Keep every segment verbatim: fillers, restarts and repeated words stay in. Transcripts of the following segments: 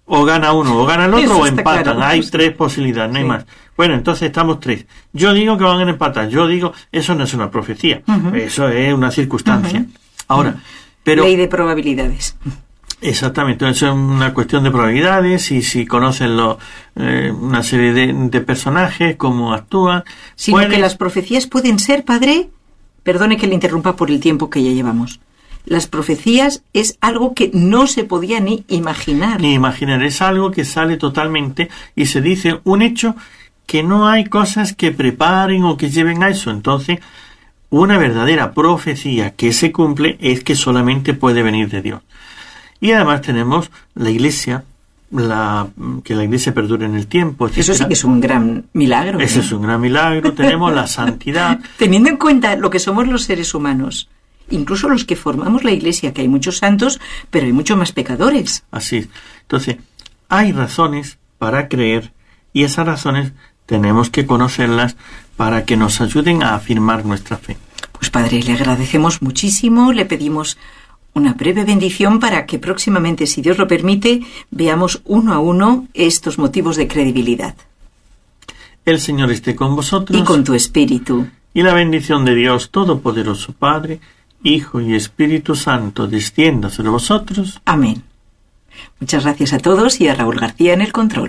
O gana uno, o gana el otro, Eso o está empatan. claro. Hay tres posibilidades, no hay Sí. más. Bueno, entonces estamos tres. Yo digo que van a empatar. Yo digo, eso no es una profecía. Uh-huh. Eso es una circunstancia. Uh-huh. Ahora, pero... Ley de probabilidades. Exactamente, eso es una cuestión de probabilidades y si conocen lo, eh, una serie de, de personajes, cómo actúan. Sino puede... que las profecías pueden ser, padre, perdone que le interrumpa por el tiempo que ya llevamos. Las profecías es algo que no se podía ni imaginar. Ni imaginar, es algo que sale totalmente y se dice un hecho que no hay cosas que preparen o que lleven a eso. Entonces, una verdadera profecía que se cumple es que solamente puede venir de Dios. Y además tenemos la Iglesia, la, que la Iglesia perdure en el tiempo, etcétera. Eso sí que es un gran milagro. Ese ¿no? es un gran milagro. Tenemos la santidad. Teniendo en cuenta lo que somos los seres humanos, incluso los que formamos la Iglesia, que hay muchos santos, pero hay muchos más pecadores. Así es. Entonces, hay razones para creer y esas razones tenemos que conocerlas para que nos ayuden a afirmar nuestra fe. Pues padre, le agradecemos muchísimo, le pedimos una breve bendición para que próximamente, si Dios lo permite, veamos uno a uno estos motivos de credibilidad. El Señor esté con vosotros. Y con tu espíritu. Y la bendición de Dios Todopoderoso, Padre, Hijo y Espíritu Santo, descienda sobre vosotros. Amén. Muchas gracias a todos y a Raúl García en el control.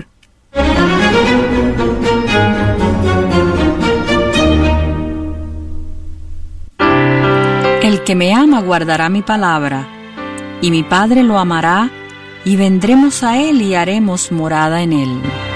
El que me ama guardará mi palabra, y mi Padre lo amará, y vendremos a él y haremos morada en él.